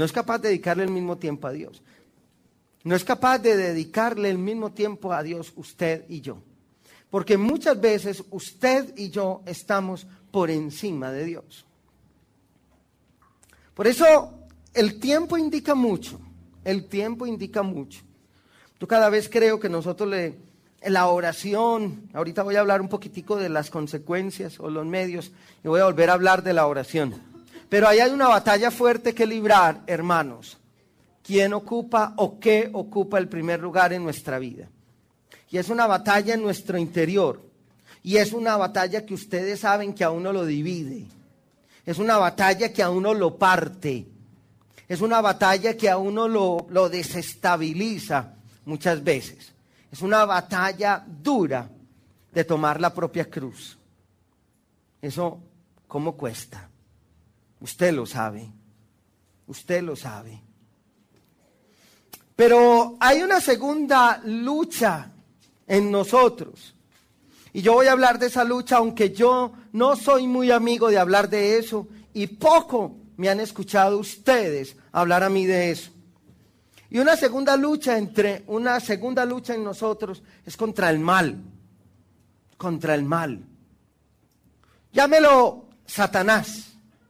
No es capaz de dedicarle el mismo tiempo a Dios. No es capaz de dedicarle el mismo tiempo a Dios usted y yo. Porque muchas veces usted y yo estamos por encima de Dios. Por eso el tiempo indica mucho. El tiempo indica mucho. Yo cada vez creo que nosotros la oración, ahorita voy a hablar un poquitico de las consecuencias o los medios y voy a volver a hablar de la oración. Pero ahí hay una batalla fuerte que librar, hermanos. ¿Quién ocupa o qué ocupa el primer lugar en nuestra vida? Y es una batalla en nuestro interior. Y es una batalla que ustedes saben que a uno lo divide. Es una batalla que a uno lo parte. Es una batalla que a uno lo desestabiliza muchas veces. Es una batalla dura de tomar la propia cruz. Eso, ¿cómo cuesta? Usted lo sabe. Usted lo sabe. Pero hay una segunda lucha en nosotros. Y yo voy a hablar de esa lucha, aunque yo no soy muy amigo de hablar de eso. Y poco me han escuchado ustedes hablar a mí de eso. Y una segunda lucha en nosotros es contra el mal. Contra el mal. Llámelo Satanás.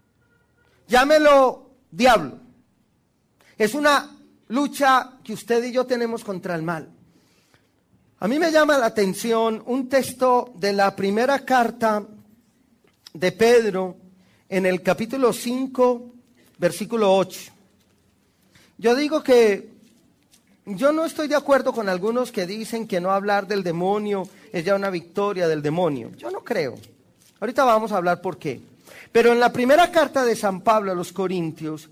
Llámelo diablo. Es una lucha que usted y yo tenemos contra el mal. A mí me llama la atención un texto de la primera carta de Pedro en el capítulo 5, versículo 8. Yo digo que yo no estoy de acuerdo con algunos que dicen que no hablar del demonio es ya una victoria del demonio. Yo no creo. Ahorita vamos a hablar por qué. Pero en la primera carta de San Pablo a los Corintios,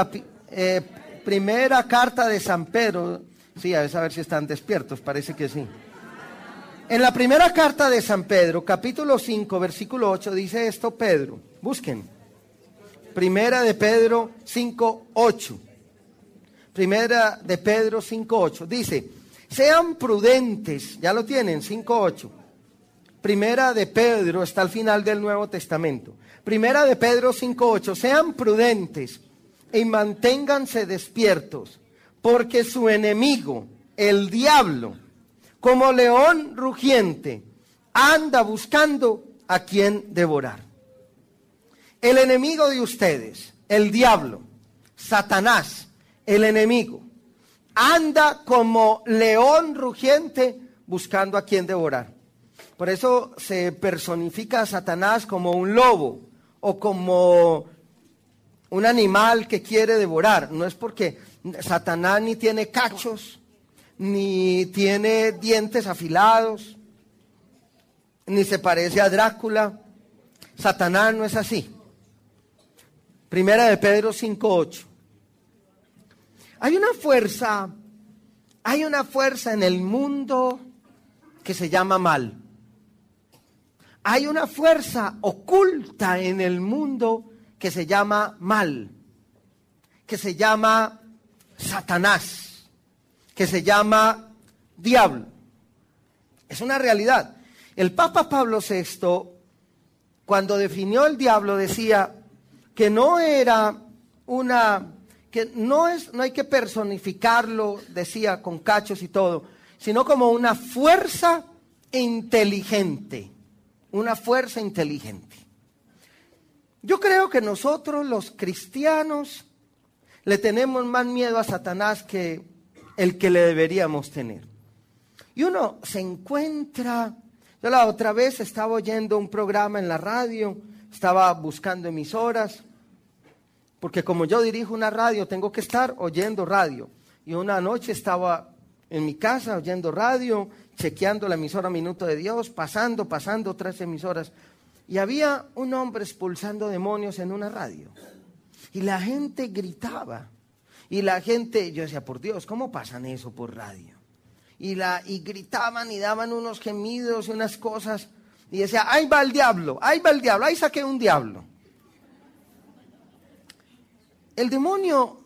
primera carta de San Pedro, sí, a ver si están despiertos, parece que sí. En la primera carta de San Pedro, capítulo 5, versículo 8, dice esto Pedro. Busquen. Primera de Pedro 5, 8. Primera de Pedro 5, 8. Dice, sean prudentes, ya lo tienen, 5, 8. Primera de Pedro está al final del Nuevo Testamento. Primera de Pedro 5, 8. Sean prudentes y manténganse despiertos, porque su enemigo, el diablo, como león rugiente, anda buscando a quien devorar. El enemigo de ustedes, el diablo, Satanás, el enemigo, anda como león rugiente buscando a quien devorar. Por eso se personifica a Satanás como un lobo o como un animal que quiere devorar. No es porque Satanás ni tiene cachos, ni tiene dientes afilados, ni se parece a Drácula. Satanás no es así. Primera de Pedro 5:8. Hay una fuerza en el mundo que se llama mal. Hay una fuerza oculta en el mundo que se llama mal, que se llama Satanás, que se llama diablo. Es una realidad. El Papa Pablo VI, cuando definió el diablo, decía que no era que no hay que personificarlo, decía, con cachos y todo, sino como una fuerza inteligente. Una fuerza inteligente. Yo creo que nosotros los cristianos le tenemos más miedo a Satanás que el que le deberíamos tener. Y uno se encuentra, yo la otra vez estaba oyendo un programa en la radio, estaba buscando emisoras, porque como yo dirijo una radio, tengo que estar oyendo radio. Y una noche estaba en mi casa oyendo radio, chequeando la emisora Minuto de Dios, pasando otras emisoras. Y había un hombre expulsando demonios en una radio. Y la gente gritaba. Y la gente, yo decía, por Dios, ¿cómo pasan eso por radio? Y gritaban y daban unos gemidos y unas cosas. Y decía, ahí va el diablo, ahí saqué un diablo. El demonio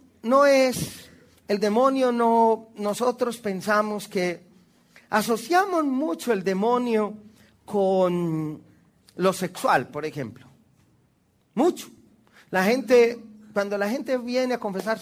no, nosotros pensamos que asociamos mucho el demonio con lo sexual, por ejemplo. Mucho. Cuando la gente viene a confesar